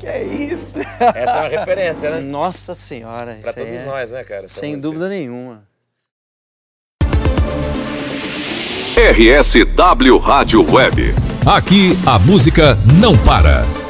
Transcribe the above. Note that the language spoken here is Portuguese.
Que é isso? Essa é uma referência, né? Nossa senhora. Pra todos nós, né, cara? Sem dúvida nenhuma. RSW Rádio Web. Aqui a música não para.